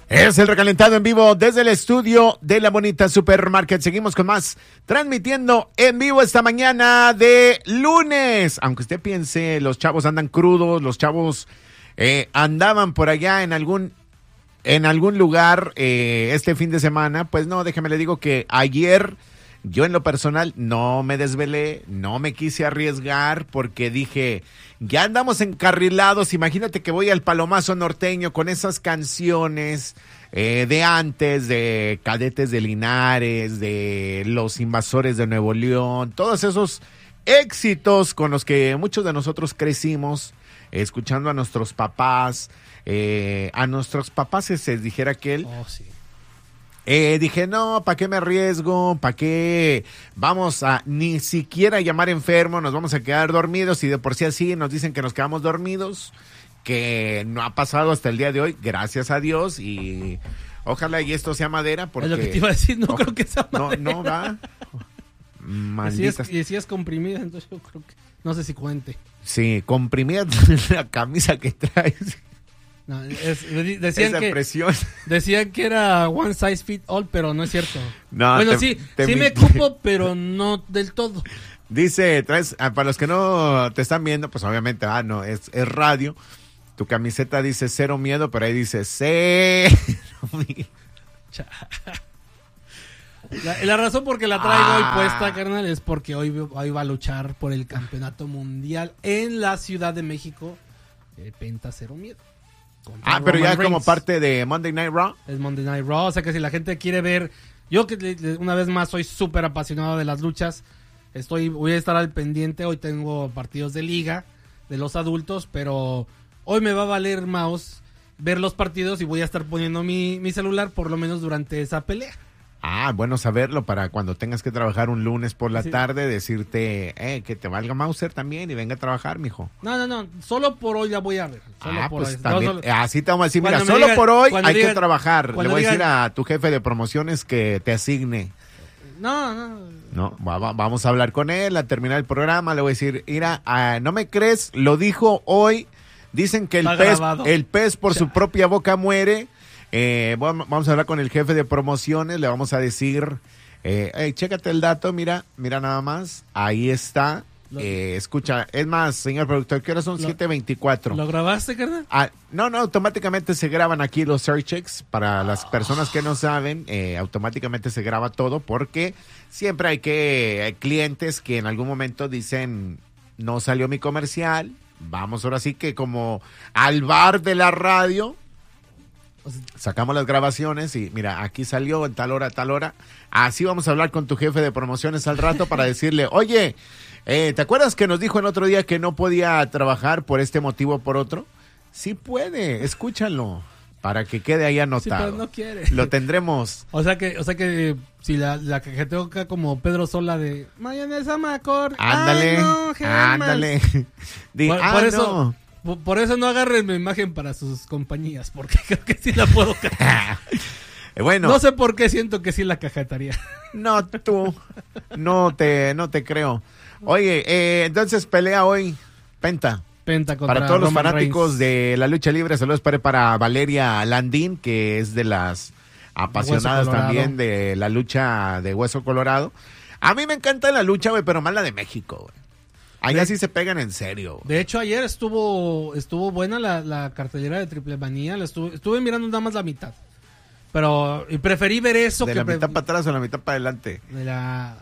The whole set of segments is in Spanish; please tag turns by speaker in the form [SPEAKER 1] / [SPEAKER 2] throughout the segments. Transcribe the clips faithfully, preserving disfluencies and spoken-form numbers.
[SPEAKER 1] Es el recalentado en vivo desde el estudio de la bonita Supermarket. Seguimos con más, transmitiendo en vivo esta mañana de lunes. Aunque usted piense, los chavos andan crudos, los chavos eh, andaban por allá en algún, en algún lugar eh, este fin de semana. Pues no, déjeme le digo que ayer yo en lo personal no me desvelé, no me quise arriesgar porque dije, ya andamos encarrilados, imagínate que voy al Palomazo Norteño con esas canciones eh, de antes, de Cadetes de Linares, de Los Invasores de Nuevo León, todos esos éxitos con los que muchos de nosotros crecimos, eh, escuchando a nuestros papás, eh, a nuestros papás se dijera aquel.
[SPEAKER 2] Oh, sí.
[SPEAKER 1] Eh, dije, no, ¿para qué me arriesgo? ¿Para qué vamos a ni siquiera llamar enfermo? Nos vamos a quedar dormidos y de por sí así nos dicen que nos quedamos dormidos, que no ha pasado hasta el día de hoy, gracias a Dios, y ojalá y esto sea madera. Porque,
[SPEAKER 2] es lo que te iba a decir, no
[SPEAKER 1] oh,
[SPEAKER 2] creo que sea madera.
[SPEAKER 1] No, no va.
[SPEAKER 2] Malditas. Y si es comprimida, entonces yo creo que, no sé si cuente.
[SPEAKER 1] Sí, comprimida la camisa que traes.
[SPEAKER 2] No, es, decían
[SPEAKER 1] Esa
[SPEAKER 2] que
[SPEAKER 1] presión.
[SPEAKER 2] Decían que era one size fit all, pero no es cierto.
[SPEAKER 1] No,
[SPEAKER 2] bueno,
[SPEAKER 1] te,
[SPEAKER 2] sí,
[SPEAKER 1] te
[SPEAKER 2] sí me cupo, pero no del todo.
[SPEAKER 1] Dice, traes, para los que no te están viendo, pues obviamente, ah, no, es, es radio. Tu camiseta dice cero miedo, pero ahí dice cero miedo.
[SPEAKER 2] La, la razón por que la traigo
[SPEAKER 1] ah.
[SPEAKER 2] hoy puesta, carnal, es porque hoy, hoy va a luchar por el campeonato mundial en la Ciudad de México, el Penta Cero Miedo.
[SPEAKER 1] Ah, pero ya como parte de Monday Night Raw.
[SPEAKER 2] Es Monday Night Raw, o sea que si la gente quiere ver, yo que una vez más soy súper apasionado de las luchas, estoy, voy a estar al pendiente, hoy tengo partidos de liga de los adultos, pero hoy me va a valer mouse ver los partidos y voy a estar poniendo mi, mi celular por lo menos durante esa pelea.
[SPEAKER 1] Ah, bueno saberlo para cuando tengas que trabajar un lunes por la
[SPEAKER 2] sí.
[SPEAKER 1] tarde, decirte, eh, que te valga Mauser también y venga a trabajar, mijo.
[SPEAKER 2] No, no, no, solo por hoy la voy a ver. Solo
[SPEAKER 1] ah,
[SPEAKER 2] por
[SPEAKER 1] pues
[SPEAKER 2] hoy.
[SPEAKER 1] también,
[SPEAKER 2] no, solo...
[SPEAKER 1] así te vamos a decir, mira,
[SPEAKER 2] cuando
[SPEAKER 1] solo
[SPEAKER 2] digan,
[SPEAKER 1] por hoy hay
[SPEAKER 2] digan,
[SPEAKER 1] que trabajar. Le voy a
[SPEAKER 2] digan,
[SPEAKER 1] decir a tu jefe de promociones que te asigne.
[SPEAKER 2] No, no.
[SPEAKER 1] No, va, va, vamos a hablar con él, a terminar el programa, le voy a decir, mira, uh, no me crees, lo dijo hoy, dicen que el
[SPEAKER 2] Está
[SPEAKER 1] pez,
[SPEAKER 2] grabado.
[SPEAKER 1] el pez por
[SPEAKER 2] Ya.
[SPEAKER 1] su propia boca muere. Eh, vamos a hablar con el jefe de promociones, le vamos a decir, eh, hey, chécate el dato, mira, mira nada más, ahí está, eh, escucha, es más, señor productor, ¿qué horas son? siete veinticuatro.
[SPEAKER 2] ¿Lo grabaste, carnal?
[SPEAKER 1] Ah, no, no, automáticamente se graban aquí los searchchecks, para las personas que no saben, eh, automáticamente se graba todo, porque siempre hay que, hay clientes que en algún momento dicen, no salió mi comercial, vamos ahora sí que como al bar de la radio, sacamos las grabaciones y mira, aquí salió en tal hora, tal hora. Así vamos a hablar con tu jefe de promociones al rato para decirle, oye, eh, ¿te acuerdas que nos dijo el otro día que no podía trabajar por este motivo o por otro? Sí puede, escúchalo, para que quede ahí anotado.
[SPEAKER 2] Sí, pero no quiere.
[SPEAKER 1] Lo tendremos.
[SPEAKER 2] O sea que, o sea que si la, la que toca como Pedro Sola de mayonesa Macor.
[SPEAKER 1] Ándale,
[SPEAKER 2] Ay, no,
[SPEAKER 1] ándale. Di,
[SPEAKER 2] por,
[SPEAKER 1] ah,
[SPEAKER 2] por eso,
[SPEAKER 1] no.
[SPEAKER 2] por, por eso no agarren mi imagen para sus compañías, porque creo que sí la puedo cajar.
[SPEAKER 1] Bueno.
[SPEAKER 2] No sé por qué siento que sí la cajetaría.
[SPEAKER 1] No, tú, no te, no te creo. Oye, eh, entonces pelea hoy, Penta.
[SPEAKER 2] Penta contra
[SPEAKER 1] para todos los
[SPEAKER 2] Roman
[SPEAKER 1] fanáticos
[SPEAKER 2] Reigns.
[SPEAKER 1] de la lucha libre, saludos para, para Valeria Landín, que es de las apasionadas también de la lucha de Hueso Colorado. A mí me encanta la lucha, güey, pero más la de México, güey. Allá de, sí se pegan en serio. Güey.
[SPEAKER 2] De hecho, ayer estuvo estuvo buena la, la cartelera de Triple Manía. La estuve, estuve mirando nada más la mitad. Pero y preferí ver eso.
[SPEAKER 1] ¿De
[SPEAKER 2] que
[SPEAKER 1] la
[SPEAKER 2] pre...
[SPEAKER 1] mitad para atrás o la mitad para adelante?
[SPEAKER 2] De la...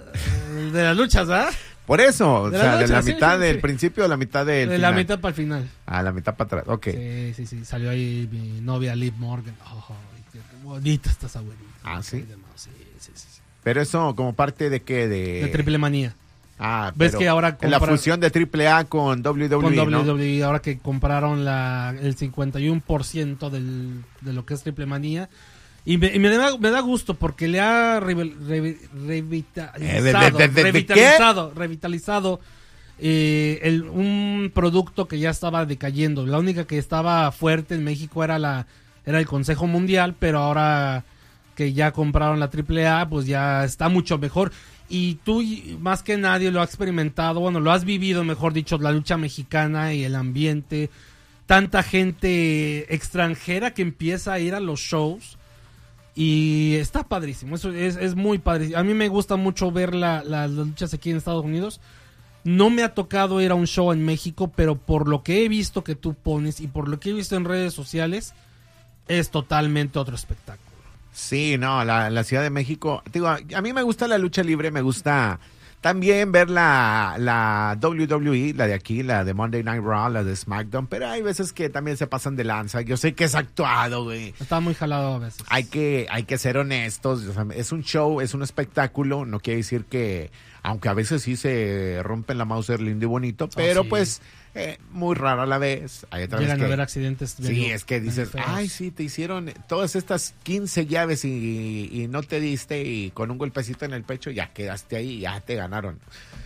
[SPEAKER 2] De las luchas, ¿verdad?
[SPEAKER 1] Por eso, o
[SPEAKER 2] de
[SPEAKER 1] sea,
[SPEAKER 2] la
[SPEAKER 1] de la
[SPEAKER 2] sí,
[SPEAKER 1] mitad
[SPEAKER 2] sí,
[SPEAKER 1] del
[SPEAKER 2] sí.
[SPEAKER 1] principio a la mitad del
[SPEAKER 2] De
[SPEAKER 1] final.
[SPEAKER 2] la mitad para el final.
[SPEAKER 1] Ah, la mitad para atrás, ok.
[SPEAKER 2] Sí, sí, sí. Salió ahí mi novia Liv Morgan. Oh, qué bonita está esa güerita.
[SPEAKER 1] Ah, ¿sí?
[SPEAKER 2] Sí, sí, sí.
[SPEAKER 1] Pero eso como parte de qué? De,
[SPEAKER 2] de Triple Manía.
[SPEAKER 1] Ah,
[SPEAKER 2] ves que ahora
[SPEAKER 1] comprar... la fusión de triple A con doble u doble u E,
[SPEAKER 2] con
[SPEAKER 1] ¿no?
[SPEAKER 2] doble u doble u E, ahora que compraron la, el cincuenta y uno por ciento del, de lo que es Triple Manía. Y me, y me, da, me da gusto porque le ha re, re, revitalizado,
[SPEAKER 1] eh, de, de, de, de,
[SPEAKER 2] revitalizado, revitalizado eh, el, un producto que ya estaba decayendo. La única que estaba fuerte en México era la era el Consejo Mundial, pero ahora que ya compraron la triple A, pues ya está mucho mejor. Y tú más que nadie lo has experimentado, bueno, lo has vivido, mejor dicho, la lucha mexicana y el ambiente. tanta gente extranjera que empieza a ir a los shows y está padrísimo, eso es, es muy padrísimo. A mí me gusta mucho ver la, la, las luchas aquí en Estados Unidos. No me ha tocado ir a un show en México, pero por lo que he visto que tú pones y por lo que he visto en redes sociales, es totalmente otro espectáculo.
[SPEAKER 1] Sí, no, la, la Ciudad de México, digo, a, a mí me gusta la lucha libre, me gusta también ver la, la doble u doble u E, la de aquí, la de Monday Night Raw, la de SmackDown, pero hay veces que también se pasan de lanza. Yo sé que es actuado, güey.
[SPEAKER 2] Está muy jalado a veces.
[SPEAKER 1] Hay que, hay que ser honestos, o sea, es un show, es un espectáculo, no quiere decir que, aunque a veces sí se rompen la Mauser lindo y bonito, pero oh, sí. pues eh, muy raro a la vez. Hay otra
[SPEAKER 2] Llegan
[SPEAKER 1] vez que,
[SPEAKER 2] a haber accidentes.
[SPEAKER 1] Sí, medio, es que dices, ay, sí, te hicieron todas estas quince llaves y, y no te diste y con un golpecito en el pecho ya quedaste ahí y ya te ganaron.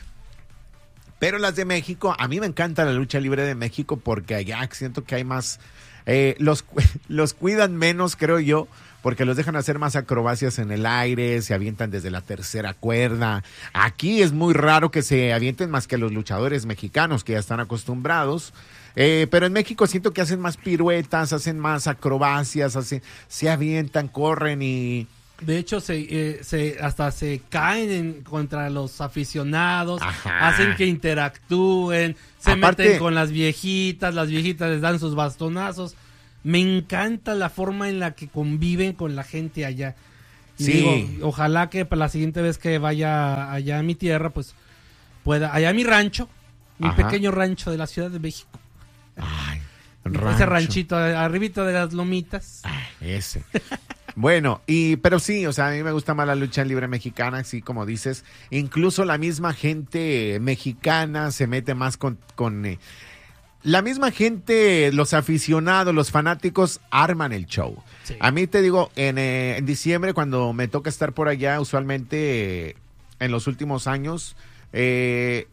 [SPEAKER 1] Pero las de México, a mí me encanta la lucha libre de México porque allá siento que hay más, eh, los, los cuidan menos, creo yo, porque los dejan hacer más acrobacias en el aire, se avientan desde la tercera cuerda. Aquí es muy raro que se avienten más que los luchadores mexicanos, que ya están acostumbrados. Eh, pero en México siento que hacen más piruetas, hacen más acrobacias, hacen, se avientan, corren y...
[SPEAKER 2] De hecho, se, eh, se hasta se caen en, contra los aficionados, Ajá. hacen que interactúen, se Aparte, meten con las viejitas, las viejitas les dan sus bastonazos. Me encanta la forma en la que conviven con la gente allá. Y
[SPEAKER 1] sí.
[SPEAKER 2] digo, ojalá que para la siguiente vez que vaya allá a mi tierra, pues pueda, allá a mi rancho, mi Ajá. pequeño rancho de la Ciudad de México.
[SPEAKER 1] Ay,
[SPEAKER 2] rancho. Ese ranchito arribita de las lomitas.
[SPEAKER 1] Ay, ese. Bueno, y pero sí, o sea, a mí me gusta más la lucha libre mexicana, así como dices. Incluso la misma gente mexicana se mete más con... con eh, la misma gente, los aficionados, los fanáticos, arman el show. Sí. A mí te digo, en, eh, en diciembre, cuando me toca estar por allá, usualmente eh, en los últimos años, eh,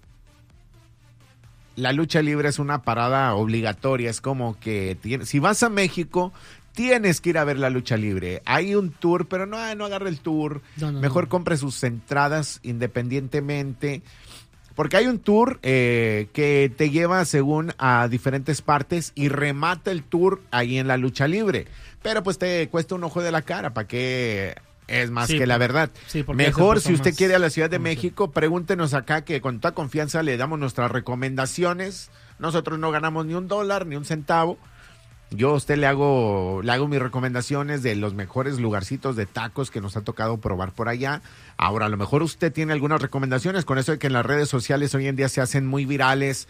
[SPEAKER 1] la lucha libre es una parada obligatoria. Es como que tiene, si vas a México, tienes que ir a ver la lucha libre. Hay un tour, pero no, no agarre el tour. No, no, Mejor no. compre sus entradas independientemente. Porque hay un tour eh, que te lleva según a diferentes partes y remata el tour ahí en la lucha libre. Pero pues te cuesta un ojo de la cara, ¿para qué? Es más sí, que la verdad. Sí, Mejor si usted quiere a la Ciudad de México, pregúntenos acá que con toda confianza le damos nuestras recomendaciones. Nosotros no ganamos ni un dólar, ni un centavo. Yo a usted le hago, le hago mis recomendaciones de los mejores lugarcitos de tacos que nos ha tocado probar por allá. Ahora, a lo mejor usted tiene algunas recomendaciones, con eso de que en las redes sociales hoy en día se hacen muy virales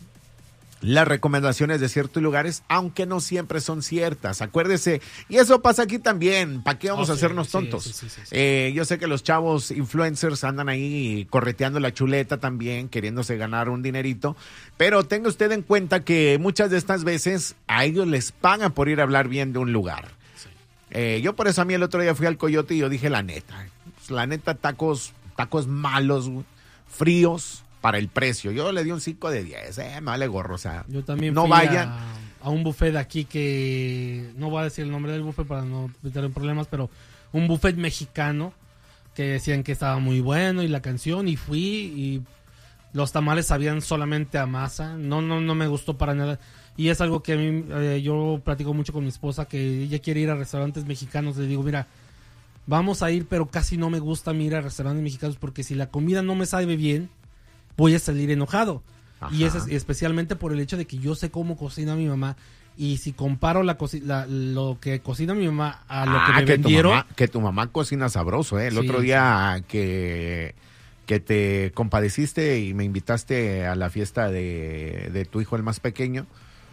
[SPEAKER 1] las recomendaciones de ciertos lugares, aunque no siempre son ciertas. Acuérdese, y eso pasa aquí también. ¿Para qué vamos oh, a hacernos sí, tontos? Sí, sí, sí, sí. Eh, yo sé que los chavos influencers andan ahí correteando la chuleta también, queriéndose ganar un dinerito, pero tenga usted en cuenta que muchas de estas veces a ellos les pagan por ir a hablar bien de un lugar. Sí. Eh, yo por eso a mí el otro día fui al Coyote y yo dije la neta, la neta tacos, tacos malos, fríos, para el precio. Yo le di un cinco de diez, eh, me vale gorro, o sea,
[SPEAKER 2] yo también
[SPEAKER 1] no
[SPEAKER 2] fui
[SPEAKER 1] vayan.
[SPEAKER 2] A, a un buffet de aquí que, no voy a decir el nombre del buffet para no meter en problemas, pero un buffet mexicano que decían que estaba muy bueno y la canción, y fui y los tamales sabían solamente a masa, no, no, no me gustó para nada. Y es algo que a mí, eh, yo platico mucho con mi esposa, que ella quiere ir a restaurantes mexicanos. Le digo, mira, vamos a ir, pero casi no me gusta ir a restaurantes mexicanos porque si la comida no me sabe bien, voy a salir enojado. Ajá. Y es especialmente por el hecho de que yo sé cómo cocina mi mamá, y si comparo la, coci- la lo que cocina mi mamá a lo ah, que me
[SPEAKER 1] que
[SPEAKER 2] vendieron...
[SPEAKER 1] Tu mamá, que tu mamá cocina sabroso, ¿eh? El sí, otro día sí. que, que te compadeciste y me invitaste a la fiesta de, de tu hijo, el más pequeño,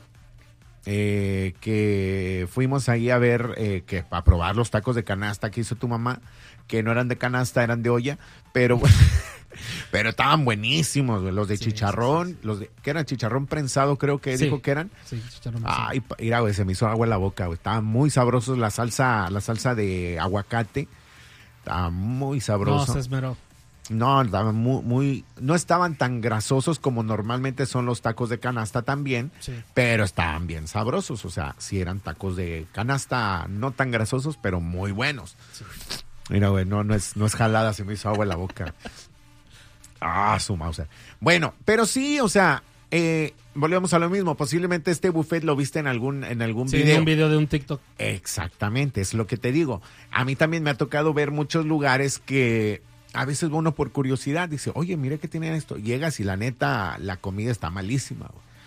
[SPEAKER 1] eh, que fuimos ahí a ver, eh, que a probar los tacos de canasta que hizo tu mamá, que no eran de canasta, eran de olla, pero bueno... Pero estaban buenísimos, güey. Los de sí, chicharrón, sí, sí. los de, ¿qué eran? Chicharrón prensado, creo que sí. dijo que eran.
[SPEAKER 2] Sí, chicharrón.
[SPEAKER 1] Ay, mira, güey, se me hizo agua en la boca, güey. Estaban muy sabrosos, la salsa, la salsa de aguacate. Estaba muy sabroso.
[SPEAKER 2] No, se esmeró.
[SPEAKER 1] No, estaban muy, muy, no estaban tan grasosos como normalmente son los tacos de canasta también, sí. pero estaban bien sabrosos. O sea, sí eran tacos de canasta, no tan grasosos, pero muy buenos. Sí. Mira, güey, no, no es, no es jalada, se me hizo agua en la boca. Ah, su Mauser. Bueno, pero sí, o sea, eh, volvemos a lo mismo. Posiblemente este buffet lo viste en algún, en algún
[SPEAKER 2] sí,
[SPEAKER 1] video.
[SPEAKER 2] en un video de un TikTok.
[SPEAKER 1] Exactamente, es lo que te digo. A mí también me ha tocado ver muchos lugares que a veces uno por curiosidad dice, oye, mira que tienen esto. Llegas y la neta, la comida está malísima.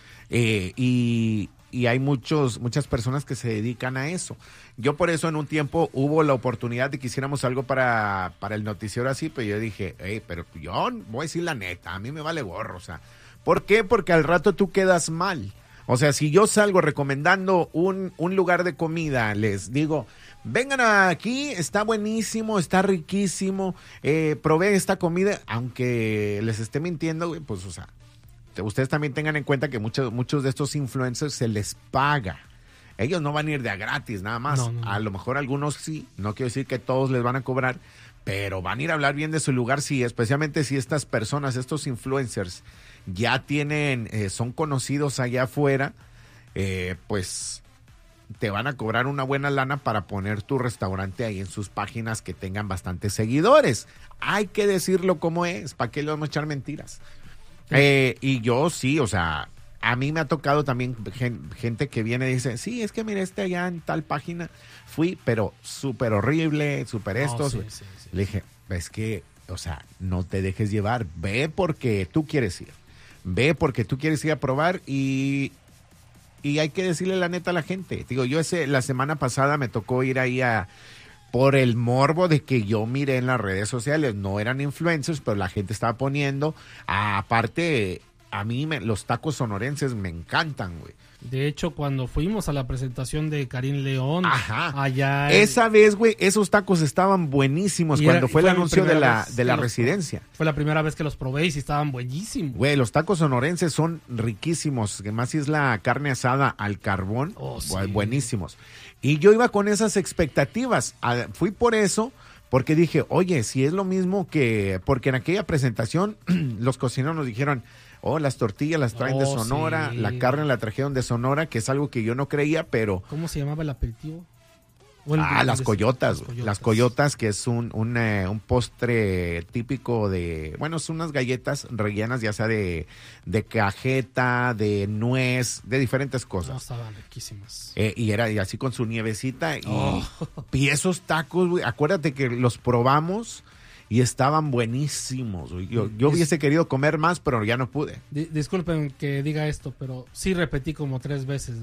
[SPEAKER 1] Eh, y, y hay muchos, muchas personas que se dedican a eso. Yo por eso en un tiempo hubo la oportunidad de que hiciéramos algo para, para el noticiero así, pero yo dije, hey, pero yo voy a decir la neta, a mí me vale gorro, o sea. ¿Por qué? Porque al rato tú quedas mal. O sea, si yo salgo recomendando un, un lugar de comida, les digo, vengan aquí, está buenísimo, está riquísimo, eh, probé esta comida, aunque les esté mintiendo, güey, pues, o sea, ustedes también tengan en cuenta que muchos, muchos de estos influencers se les paga. Ellos no van a ir de a gratis, nada más. No, no, no. A lo mejor algunos sí, no quiero decir que todos les van a cobrar, pero van a ir a hablar bien de su lugar, sí, especialmente si estas personas, estos influencers, ya tienen, eh, son conocidos allá afuera, eh, pues te van a cobrar una buena lana para poner tu restaurante ahí en sus páginas que tengan bastantes seguidores. Hay que decirlo como es, ¿para qué le vamos a echar mentiras? Sí. Eh, y yo sí, o sea, a mí me ha tocado también gente que viene y dice, sí, es que mira, este allá en tal página fui, pero súper horrible, súper esto. Oh, sí, sí, sí. Le dije, es que, o sea, no te dejes llevar, ve porque tú quieres ir. Ve porque tú quieres ir a probar y, y hay que decirle la neta a la gente. Digo, yo ese la semana pasada me tocó ir ahí a por el morbo de que yo miré en las redes sociales, no eran influencers, pero la gente estaba poniendo, aparte, a mí me, los tacos sonorenses me encantan, güey.
[SPEAKER 2] De hecho, cuando fuimos a la presentación de Karim León,
[SPEAKER 1] ajá,
[SPEAKER 2] allá...
[SPEAKER 1] Esa vez, güey, esos tacos estaban buenísimos era, cuando fue, fue el anuncio de la, de la residencia.
[SPEAKER 2] Los, fue la primera vez que los probé y sí estaban buenísimos.
[SPEAKER 1] Güey, los tacos sonorenses son riquísimos, que más si es la carne asada al carbón,
[SPEAKER 2] oh, sí.
[SPEAKER 1] buenísimos. Y yo iba con esas expectativas, fui por eso, porque dije, oye, si es lo mismo que... Porque en aquella presentación los cocineros nos dijeron... Oh, las tortillas las traen oh, de Sonora, sí. La carne la trajeron de Sonora, que es algo que yo no creía, pero...
[SPEAKER 2] ¿Cómo se llamaba el aperitivo?
[SPEAKER 1] Bueno, ah, las coyotas, las coyotas, las coyotas, que es un, un, eh, un postre típico de... Bueno, son unas galletas rellenas, ya sea de, de cajeta, de nuez, de diferentes cosas.
[SPEAKER 2] No, estaban riquísimas.
[SPEAKER 1] Eh, y era y así con su nievecita, y,
[SPEAKER 2] oh.
[SPEAKER 1] y esos tacos, güey, acuérdate que los probamos... Y estaban buenísimos. Yo, yo hubiese querido comer más, pero ya no pude.
[SPEAKER 2] D- disculpen que diga esto, pero sí repetí como tres veces.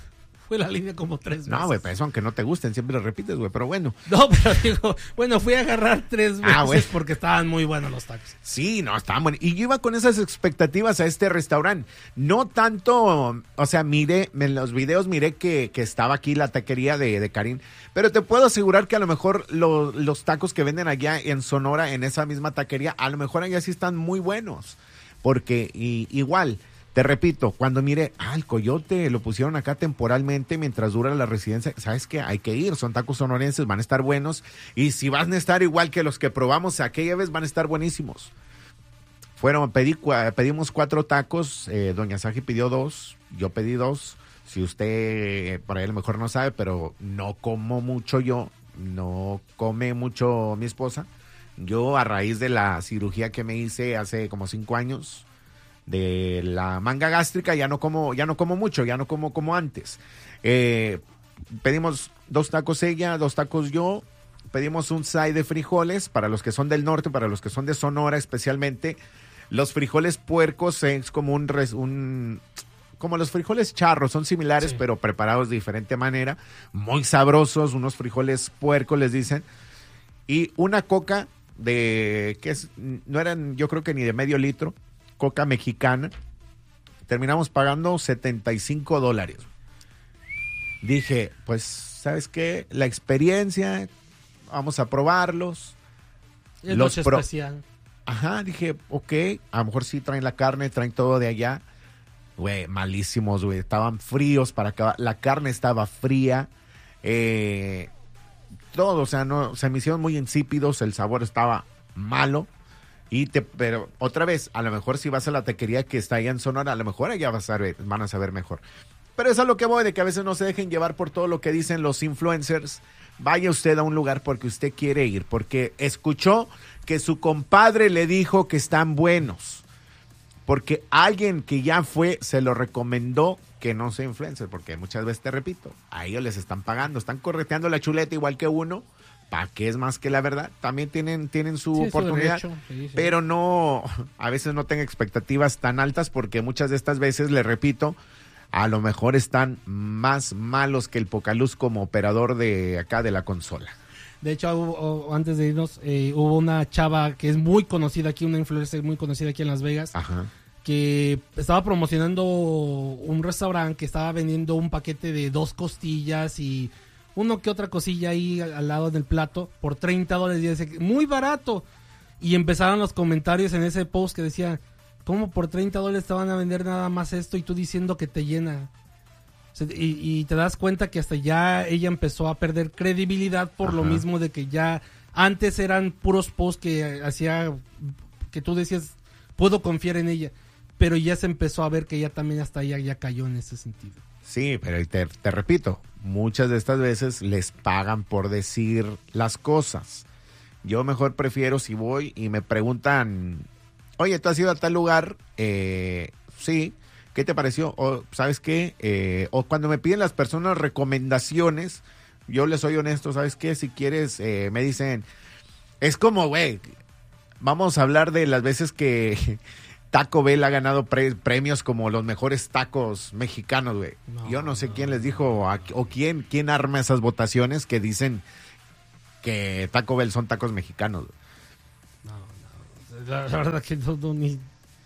[SPEAKER 2] Fue la línea como tres veces.
[SPEAKER 1] No, güey, pero eso aunque no te gusten, siempre lo repites, güey, pero bueno.
[SPEAKER 2] No, pero digo, bueno, fui a agarrar tres veces
[SPEAKER 1] ah,
[SPEAKER 2] porque estaban muy buenos los tacos.
[SPEAKER 1] Sí, no, estaban buenos. Y yo iba con esas expectativas a este restaurante. No tanto, o sea, miré, en los videos miré que, que estaba aquí la taquería de, de Karim, pero te puedo asegurar que a lo mejor lo, los tacos que venden allá en Sonora, en esa misma taquería, a lo mejor allá sí están muy buenos. Porque y, igual... Te repito, cuando mire, ah, el coyote lo pusieron acá temporalmente mientras dura la residencia, ¿sabes qué? Hay que ir, son tacos sonorenses, van a estar buenos, y si van a estar igual que los que probamos aquella vez, van a estar buenísimos. Fueron, pedí, pedimos cuatro tacos, eh, doña Saji pidió dos, yo pedí dos, si usted eh, por ahí a lo mejor no sabe, pero no como mucho yo, no come mucho mi esposa, yo a raíz de la cirugía que me hice hace como cinco años, de la manga gástrica, ya no como, ya no como mucho, ya no como como antes. Eh, pedimos dos tacos ella, dos tacos yo, pedimos un side de frijoles, para los que son del norte, para los que son de Sonora especialmente, los frijoles puercos es como un, res, un como los frijoles charros, son similares, sí, pero preparados de diferente manera, muy sabrosos, unos frijoles puercos les dicen, y una coca de, que es, no eran, yo creo que ni de medio litro, coca mexicana, terminamos pagando setenta y cinco dólares. Dije, pues, ¿sabes qué? La experiencia, vamos a probarlos.
[SPEAKER 2] Es noche pro- especial.
[SPEAKER 1] Ajá, dije, ok, a lo mejor sí traen la carne, traen todo de allá. Güey, malísimos, güey, estaban fríos para acabar. La carne estaba fría, eh, todo, o sea, no, se me hicieron muy insípidos, el sabor estaba malo. Y te, pero otra vez, a lo mejor si vas a la taquería que está allá en Sonora, a lo mejor allá vas a ver, van a saber mejor. Pero es a lo que voy, de que a veces no se dejen llevar por todo lo que dicen los influencers. Vaya usted a un lugar porque usted quiere ir, porque escuchó que su compadre le dijo que están buenos. porque alguien que ya fue se lo recomendó que no sea influencer, porque muchas veces, te repito, a ellos les están pagando, están correteando la chuleta igual que uno, ¿para qué es más que la verdad? También tienen, tienen su
[SPEAKER 2] Sí,
[SPEAKER 1] oportunidad,
[SPEAKER 2] su derecho, sí, sí.
[SPEAKER 1] pero no, a veces no tengan expectativas tan altas, porque muchas de estas veces, les repito, a lo mejor están más malos que el Pocaluz como operador de acá de la consola.
[SPEAKER 2] De hecho, hubo, antes de irnos, eh, hubo una chava que es muy conocida aquí, una influencer muy conocida aquí en Las Vegas,
[SPEAKER 1] Ajá.
[SPEAKER 2] que estaba promocionando un restaurante que estaba vendiendo un paquete de dos costillas y uno que otra cosilla ahí al, al lado del plato por treinta dólares. Y dice, muy barato. Y empezaron los comentarios en ese post que decían, ¿cómo por treinta dólares te van a vender nada más esto y tú diciendo que te llena? Y, y te das cuenta que hasta ya ella empezó a perder credibilidad por Ajá. lo mismo de que ya antes eran puros posts que hacía, que tú decías, puedo confiar en ella, pero ya se empezó a ver que ella también hasta ella ya cayó en ese sentido.
[SPEAKER 1] Sí, pero te, te repito, muchas de estas veces les pagan por decir las cosas. Yo mejor prefiero si voy y me preguntan, oye, ¿tú has ido a tal lugar? Eh, sí. ¿Qué te pareció? O, ¿sabes qué? Eh, o cuando me piden las personas recomendaciones, yo les soy honesto, ¿sabes qué? Si quieres, eh, me dicen, es como, güey, vamos a hablar de las veces que Taco Bell ha ganado pre- premios como los mejores tacos mexicanos, güey. No, yo no sé no, quién les dijo, a, o quién, quién arma esas votaciones que dicen que Taco Bell son tacos mexicanos, güey.
[SPEAKER 2] No, no, la, la verdad que no, no ni...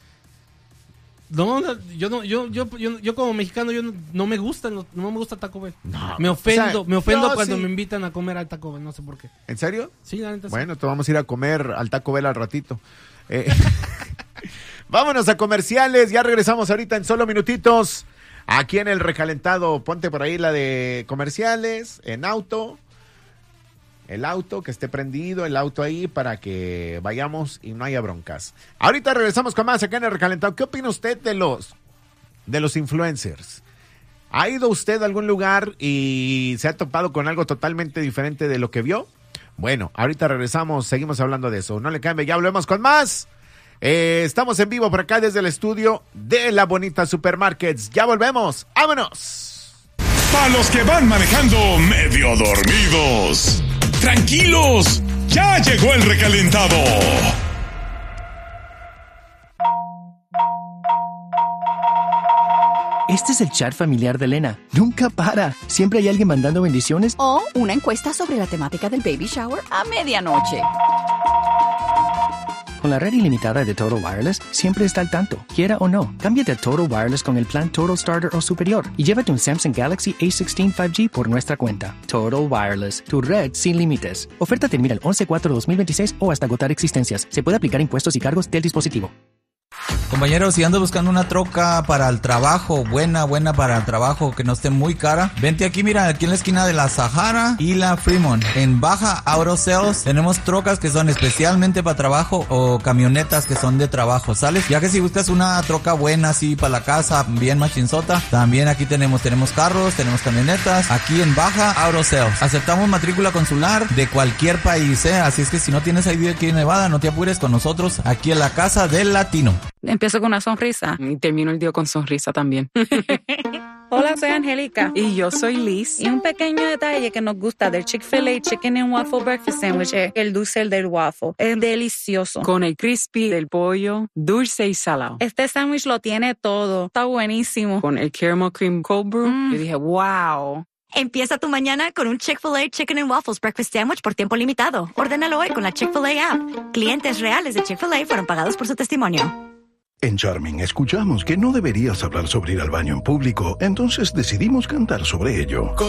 [SPEAKER 2] No, yo no, yo, yo, yo, yo como mexicano yo no, no me gusta, no, no me gusta Taco Bell. No, me ofendo, o sea, me ofendo no, cuando sí. me invitan a comer al Taco Bell, no sé por qué.
[SPEAKER 1] ¿En serio?
[SPEAKER 2] Sí, la neta.
[SPEAKER 1] Bueno,
[SPEAKER 2] sí.
[SPEAKER 1] te vamos a ir a comer al Taco Bell al ratito. Eh, vámonos a comerciales, ya regresamos ahorita en solo minutitos. Aquí en el recalentado, ponte por ahí la de comerciales, en auto. El auto, que esté prendido, el auto ahí para que vayamos y no haya broncas. Ahorita regresamos con más acá en el recalentado. ¿Qué opina usted de los, de los influencers? ¿Ha ido usted a algún lugar y se ha topado con algo totalmente diferente de lo que vio? Bueno, ahorita regresamos, seguimos hablando de eso. No le cambie, ya volvemos con más. Eh, estamos en vivo por acá desde el estudio de La Bonita Supermarkets. Ya volvemos, ¡vámonos!
[SPEAKER 3] Para los que van manejando medio dormidos, tranquilos, ya llegó el recalentado.
[SPEAKER 4] Este es el chat familiar de Elena. Nunca para. Siempre hay alguien mandando bendiciones.
[SPEAKER 5] O una encuesta sobre la temática del baby shower a medianoche.
[SPEAKER 4] Con la red ilimitada de Total Wireless, siempre está al tanto, quiera o no. Cámbiate a Total Wireless con el plan Total Starter o superior y llévate un Samsung Galaxy A dieciséis cinco G por nuestra cuenta. Total Wireless, tu red sin límites. Oferta termina el once cuatro dos mil veintiséis o hasta agotar existencias. Se puede aplicar impuestos y cargos del dispositivo.
[SPEAKER 6] Compañeros, si andas buscando una troca para el trabajo, buena, buena para el trabajo, que no esté muy cara, vente aquí, mira, aquí en la esquina de la Sahara y la Fremont. En Baja Auto Sales tenemos trocas que son especialmente para trabajo o camionetas que son de trabajo, ¿sales? Ya que si buscas una troca buena así para la casa, bien machinzota, también aquí tenemos, tenemos carros, tenemos camionetas, aquí en Baja Auto Sales. Aceptamos matrícula consular de cualquier país, ¿eh? Así es que si no tienes I D aquí en Nevada, no te apures con nosotros aquí en la Casa del Latino.
[SPEAKER 7] Empiezo con una sonrisa y termino el día con sonrisa también.
[SPEAKER 8] Hola, soy Angélica.
[SPEAKER 7] Y yo soy Liz.
[SPEAKER 8] Y un pequeño detalle que nos gusta del Chick-fil-A Chicken and Waffle Breakfast Sandwich es el dulce del waffle. Es delicioso.
[SPEAKER 7] Con el crispy del pollo, dulce y salado.
[SPEAKER 8] Este sándwich lo tiene todo. Está buenísimo.
[SPEAKER 7] Con el caramel cream cold brew, mm. yo dije, wow.
[SPEAKER 5] Empieza tu mañana con un Chick-fil-A Chicken and Waffles Breakfast Sandwich por tiempo limitado. Ordénalo hoy con la Chick-fil-A app. Clientes reales de Chick-fil-A fueron pagados por su testimonio.
[SPEAKER 9] En Charming escuchamos que no deberías hablar sobre ir al baño en público, entonces decidimos cantar sobre ello.